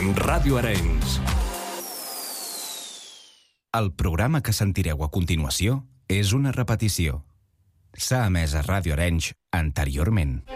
Ràdio Arenys. El programa que sentireu a continuació és una repetició. S'ha emès a Ràdio Arenys anteriorment.